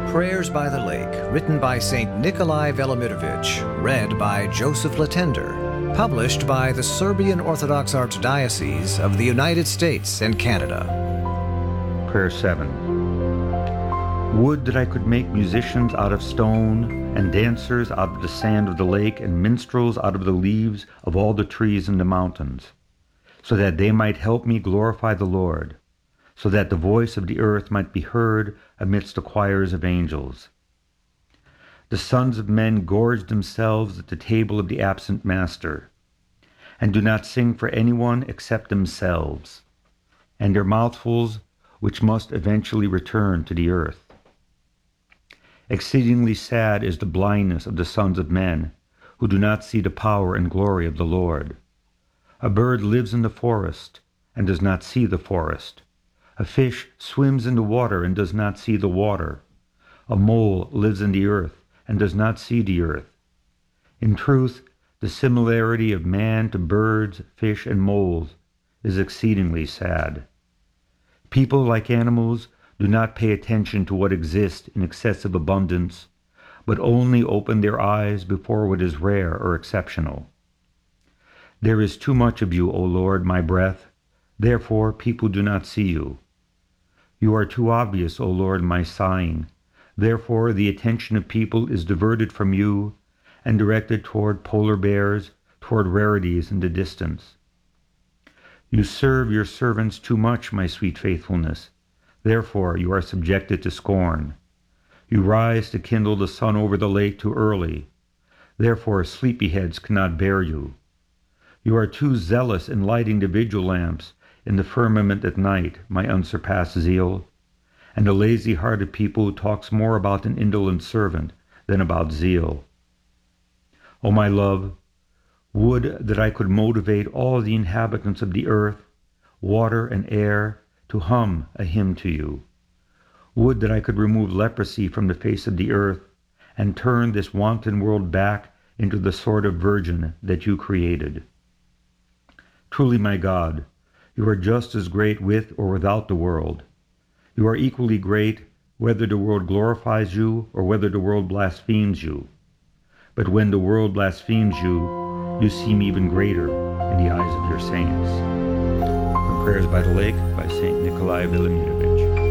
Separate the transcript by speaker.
Speaker 1: Prayers by the Lake, written by St. Nikolai Velimirovich, read by Joseph Latender, published by the Serbian Orthodox Archdiocese of the United States and Canada.
Speaker 2: Prayer 7. Would that I could make musicians out of stone, and dancers out of the sand of the lake, and minstrels out of the leaves of all the trees in the mountains, so that they might help me glorify the Lord, so that the voice of the earth might be heard amidst the choirs of angels. The sons of men gorge themselves at the table of the absent master, and do not sing for anyone except themselves, and their mouthfuls which must eventually return to the earth. Exceedingly sad is the blindness of the sons of men, who do not see the power and glory of the Lord. A bird lives in the forest, and does not see the forest. A fish swims in the water and does not see the water. A mole lives in the earth and does not see the earth. In truth, the similarity of man to birds, fish, and moles is exceedingly sad. People, like animals, do not pay attention to what exists in excessive abundance, but only open their eyes before what is rare or exceptional. There is too much of you, O Lord, my breath, therefore people do not see you. You are too obvious, O Lord, my sighing, therefore the attention of people is diverted from you and directed toward polar bears, toward rarities in the distance. You serve your servants too much, my sweet faithfulness, therefore you are subjected to scorn. You rise to kindle the sun over the lake too early, therefore sleepyheads cannot bear you. You are too zealous in lighting the vigil lamps in the firmament at night, my unsurpassed zeal, and a lazy-hearted people talks more about an indolent servant than about zeal. O my love, would that I could motivate all the inhabitants of the earth, water and air, to hum a hymn to you. Would that I could remove leprosy from the face of the earth and turn this wanton world back into the sort of virgin that you created. Truly, my God, you are just as great with or without the world. You are equally great whether the world glorifies you or whether the world blasphemes you. But when the world blasphemes you, you seem even greater in the eyes of your saints. From Prayers by the Lake by St. Nikolai Velimirovich.